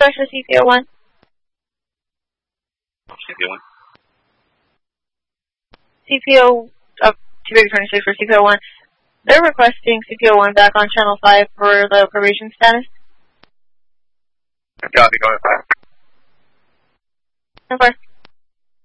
request for CPO1? CPO1. CPO, T-Big 26 for CPO1. They're requesting CPO1 back on Channel 5 for the probation status. Copy, going 5. No,